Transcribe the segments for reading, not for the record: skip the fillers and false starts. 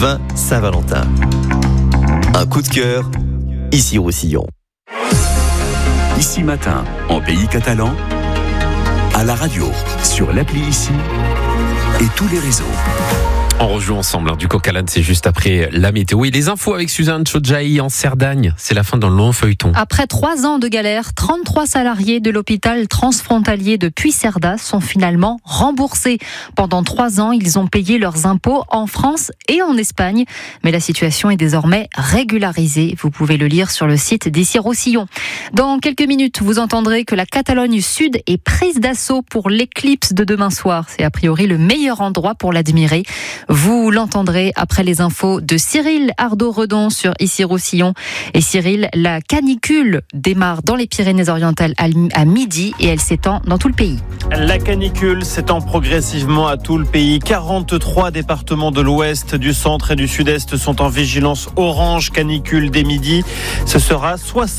vin Saint-Valentin. Un coup de cœur, ici Roussillon. Ici Matin, en pays catalan, à la radio, sur l'appli Ici et tous les réseaux. On rejoue ensemble du Coq à l'âne, c'est juste après la météo. Et les infos avec Suzanne Chodjaï en Cerdagne. C'est la fin d'un long feuilleton. Après 3 ans de galère, 33 salariés de l'hôpital transfrontalier de Puigcerdà sont finalement remboursés. Pendant 3 ans, ils ont payé leurs impôts en France et en Espagne. Mais la situation est désormais régularisée. Vous pouvez le lire sur le site d'Ici Roussillon. Dans quelques minutes, vous entendrez que la Catalogne Sud est prise d'assaut pour l'éclipse de demain soir. C'est a priori le meilleur endroit pour l'admirer. Vous l'entendrez après les infos de Cyril Ardo-Redon sur Ici Roussillon. Et Cyril, la canicule démarre dans les Pyrénées-Orientales à midi et elle s'étend dans tout le pays. La canicule s'étend progressivement à tout le pays. 43 départements de l'ouest, du centre et du sud-est sont en vigilance orange canicule dès midi. Ce sera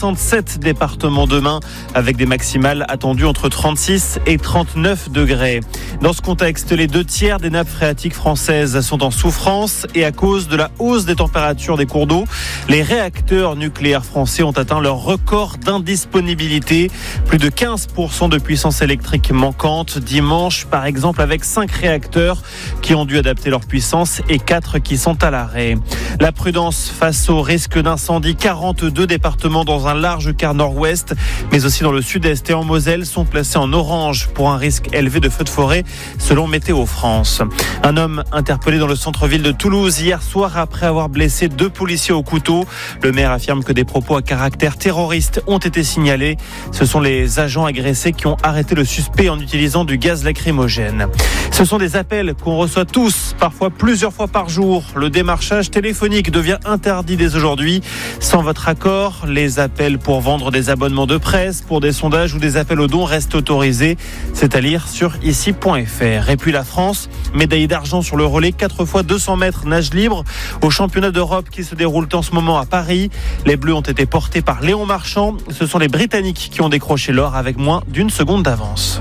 67 départements demain avec des maximales attendues entre 36 et 39 degrés. Dans ce contexte, les 2/3 des nappes phréatiques françaises sont en souffrance et à cause de la hausse des températures des cours d'eau, les réacteurs nucléaires français ont atteint leur record d'indisponibilité. Plus de 15% de puissance électrique manquante dimanche, par exemple, avec 5 réacteurs qui ont dû adapter leur puissance et 4 qui sont à l'arrêt. La prudence face au risque d'incendie. 42 départements dans un large quart nord-ouest, mais aussi dans le sud-est et en Moselle sont placés en orange pour un risque élevé de feux de forêt, selon Météo France. Un homme interpellé dans le centre-ville de Toulouse hier soir après avoir blessé 2 policiers au couteau. Le maire affirme que des propos à caractère terroriste ont été signalés. Ce sont les agents agressés qui ont arrêté le suspect en utilisant du gaz lacrymogène. Ce sont des appels qu'on reçoit tous, parfois plusieurs fois par jour. Le démarchage téléphonique devient interdit dès aujourd'hui. Sans votre accord, les appels pour vendre des abonnements de presse, pour des sondages ou des appels aux dons restent autorisés. C'est à lire sur ici.fr. Et puis la France, médaille d'argent sur le relais 4 fois 200 mètres nage libre au championnat d'Europe qui se déroule en ce moment à Paris. Les Bleus ont été portés par Léon Marchand. Ce sont les Britanniques qui ont décroché l'or avec moins d'1 seconde d'avance.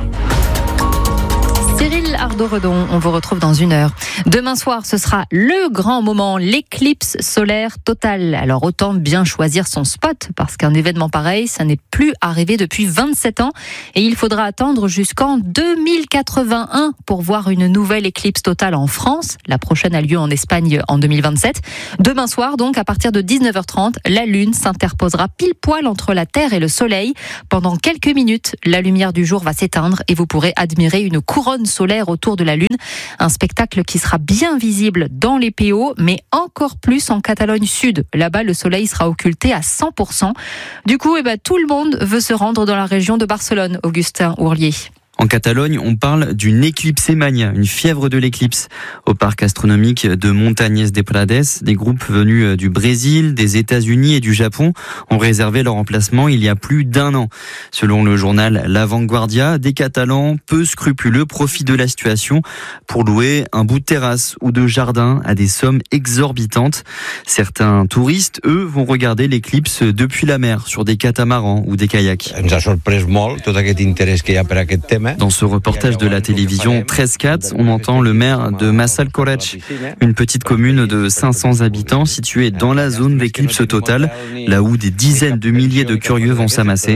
Cyril Ardo-Redon, on vous retrouve dans 1 heure. Demain soir, ce sera le grand moment, l'éclipse solaire totale. Alors autant bien choisir son spot, parce qu'un événement pareil, ça n'est plus arrivé depuis 27 ans. Et il faudra attendre jusqu'en 2081 pour voir une nouvelle éclipse totale en France. La prochaine a lieu en Espagne en 2027. Demain soir, donc, à partir de 19h30, la Lune s'interposera pile poil entre la Terre et le Soleil. Pendant quelques minutes, la lumière du jour va s'éteindre et vous pourrez admirer une couronne solaire autour de la Lune. Un spectacle qui sera bien visible dans les PO, mais encore plus en Catalogne Sud. Là-bas, le soleil sera occulté à 100%. Du coup, tout le monde veut se rendre dans la région de Barcelone, Augustin Ourlier. En Catalogne, on parle d'une éclipsémania, une fièvre de l'éclipse. Au parc astronomique de Montañés de Prades, des groupes venus du Brésil, des États-Unis et du Japon ont réservé leur emplacement il y a plus d'1 an. Selon le journal La Vanguardia, des Catalans peu scrupuleux profitent de la situation pour louer un bout de terrasse ou de jardin à des sommes exorbitantes. Certains touristes, eux, vont regarder l'éclipse depuis la mer sur des catamarans ou des kayaks. Ens ha sorprès molt tot aquest interès que hi ha per aquest tema. Dans ce reportage de la télévision 13-4, on entend le maire de Massalcoreig, une petite commune de 500 habitants située dans la zone d'éclipse totale, là où des dizaines de milliers de curieux vont s'amasser.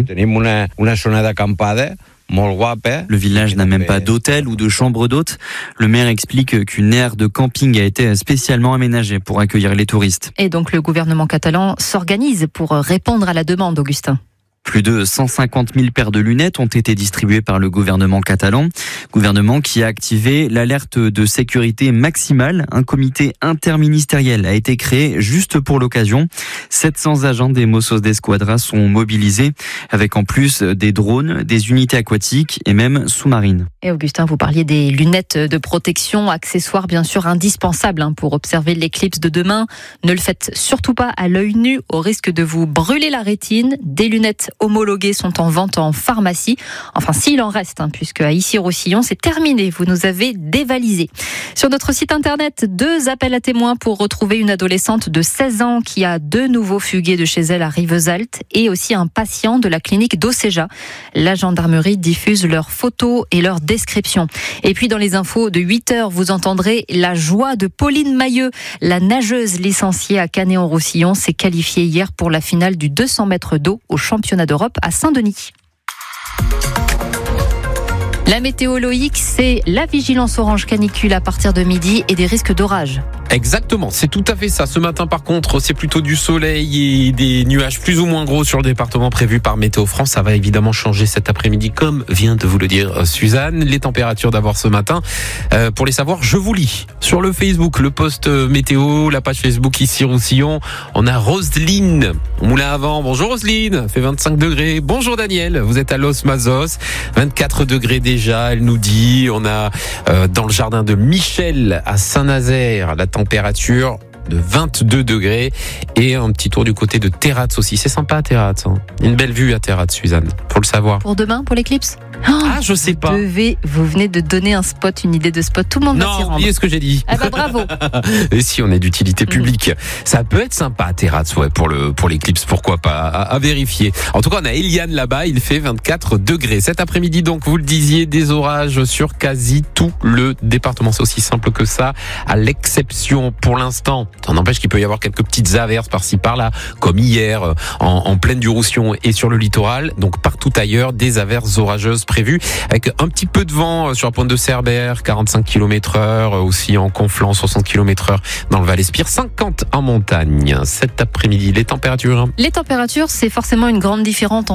Le village n'a même pas d'hôtel ou de chambre d'hôtes. Le maire explique qu'une aire de camping a été spécialement aménagée pour accueillir les touristes. Et donc le gouvernement catalan s'organise pour répondre à la demande, Augustin. Plus de 150 000 paires de lunettes ont été distribuées par le gouvernement catalan. Gouvernement qui a activé l'alerte de sécurité maximale. Un comité interministériel a été créé juste pour l'occasion. 700 agents des Mossos d'Esquadra sont mobilisés, avec en plus des drones, des unités aquatiques et même sous-marines. Et Augustin, vous parliez des lunettes de protection, accessoires bien sûr indispensables pour observer l'éclipse de demain. Ne le faites surtout pas à l'œil nu, au risque de vous brûler la rétine. Des lunettes homologués sont en vente en pharmacie. Enfin, s'il en reste, puisque à Issy-Roussillon, c'est terminé. Vous nous avez dévalisé. Sur notre site internet, 2 appels à témoins pour retrouver une adolescente de 16 ans qui a de nouveau fugué de chez elle à Rivesaltes et aussi un patient de la clinique d'Océja. La gendarmerie diffuse leurs photos et leurs descriptions. Et puis dans les infos de 8h, vous entendrez la joie de Pauline Mailleux. La nageuse licenciée à Canet-en-Roussillon s'est qualifiée hier pour la finale du 200 mètres d'eau au championnat d'Europe à Saint-Denis. La météo Loïc, c'est la vigilance orange canicule à partir de midi et des risques d'orage. Exactement, c'est tout à fait ça. Ce matin, par contre, c'est plutôt du soleil et des nuages plus ou moins gros sur le département prévu par Météo France. Ça va évidemment changer cet après-midi, comme vient de vous le dire Suzanne. Les températures d'abord ce matin. Pour les savoir, je vous lis sur le Facebook, le post météo, la page Facebook Issy-Roussillon. On a Roselyne, Moulin à Vent. Bonjour Roselyne, fait 25 degrés. Bonjour Daniel, vous êtes à Los Mazos, 24 degrés déjà. Elle nous dit, on a dans le jardin de Michel à Saint-Nazaire, la température de 22 degrés et un petit tour du côté de Terrats aussi. C'est sympa Terrats. Une belle vue à Terrats, Suzanne. Faut le savoir. Pour demain, pour l'éclipse ? Je sais pas. Vous venez de donner un spot, une idée de spot. Tout le monde va s'y rendre. Non, oubliez ce que j'ai dit. Ah bah bravo. Et si on est d'utilité publique, ça peut être sympa Terrats, pour l'éclipse, pourquoi pas, à vérifier. En tout cas, on a Eliane là-bas, il fait 24 degrés. Cet après-midi, donc, vous le disiez, des orages sur quasi tout le département. C'est aussi simple que ça, à l'exception, pour l'instant, ça n'empêche qu'il peut y avoir quelques petites averses par-ci par-là, comme hier, en plaine du Roussillon et sur le littoral. Donc, partout ailleurs, des averses orageuses prévues, avec un petit peu de vent sur la pointe de Cerbère, 45 km/h, aussi en Conflans, 60 km/h dans le Val-Espire, 50 en montagne. Cet après-midi, les températures. Les températures, c'est forcément une grande différence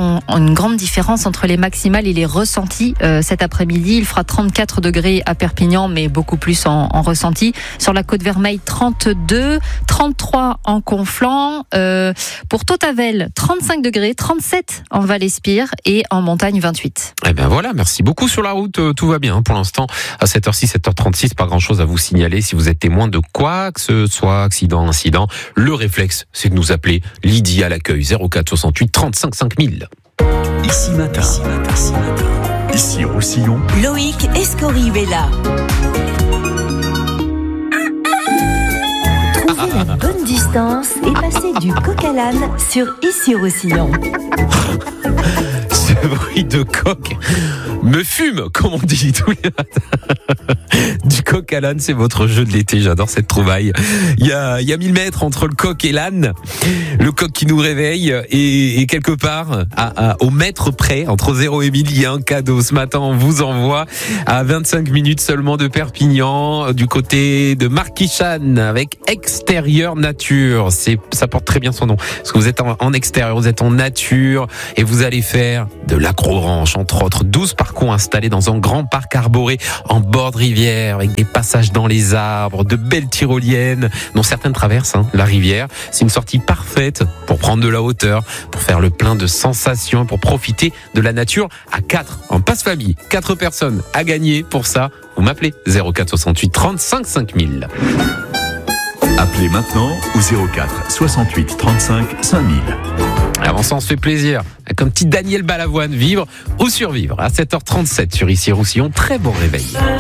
entre les maximales et les ressentis. Cet après-midi, il fera 34 degrés à Perpignan, mais beaucoup plus en ressenti. Sur la Côte-Vermeille, 32, 33 en Conflans. Pour Tautavel, 35 degrés, 37 en Val-Espire et en montagne, 28. Eh bien voilà, merci beaucoup. Sur la route, tout va bien pour l'instant. À 7h06, 7h36, pas grand-chose à vous signaler. Si vous êtes témoin de quoi que ce soit, accident, incident, le réflexe, c'est de nous appeler. Lydie à l'accueil, 04 68 35 5000. Ici matin. Issy-Roussillon. Loïc Escorihuela. Trouvez la bonne distance et passez du coq à l'âne sur Issy-Roussillon. Ce bruit de coq me fume, comme on dit tous les matins. Du coq à l'âne, c'est votre jeu de l'été. J'adore cette trouvaille. Il y a 1000 mètres entre le coq et l'âne. Le coq qui nous réveille et quelque part, au mètre près, entre 0 et 1000, il y a un cadeau. Ce matin, on vous envoie à 25 minutes seulement de Perpignan, du côté de Marquichane, avec Extérieur Nature. Ça porte très bien son nom. Parce que vous êtes en extérieur, vous êtes en nature et vous allez faire de l'agro-ranch, entre autres. 12 parcours installés dans un grand parc arboré en bord de rivière, avec des passages dans les arbres, de belles tyroliennes, dont certaines traversent la rivière. C'est une sortie parfaite pour prendre de la hauteur, pour faire le plein de sensations, pour profiter de la nature à 4, en passe-famille. 4 personnes à gagner. Pour ça, vous m'appelez 04 68 35 5000. Appelez maintenant au 04 68 35 5000. Avant ça, on se fait plaisir. Comme petit Daniel Balavoine, vivre ou survivre. À 7h37 sur Issy-Roussillon. Très bon réveil.